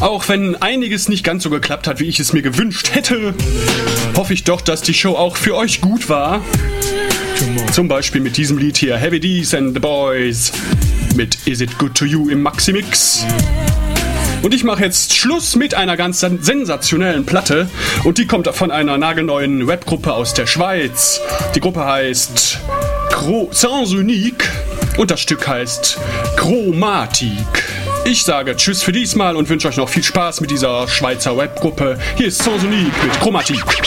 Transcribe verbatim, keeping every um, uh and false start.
Auch wenn einiges nicht ganz so geklappt hat, wie ich es mir gewünscht hätte, hoffe ich doch, dass die Show auch für euch gut war. Zum Beispiel mit diesem Lied hier, Heavy D's and the Boys, mit Is It Good To You im Maximix. Und ich mache jetzt Schluss mit einer ganz sensationellen Platte. Und die kommt von einer nagelneuen Webgruppe aus der Schweiz. Die Gruppe heißt Sans Unique und das Stück heißt Chromatik. Ich sage Tschüss für diesmal und wünsche euch noch viel Spaß mit dieser Schweizer Webgruppe. Hier ist Sans Unique mit Chromatik.